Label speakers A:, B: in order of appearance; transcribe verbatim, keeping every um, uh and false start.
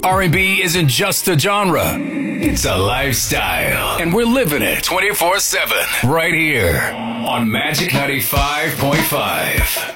A: R and B isn't just a genre. It's a lifestyle. And we're living it twenty-four seven right here on Magic ninety-five point five.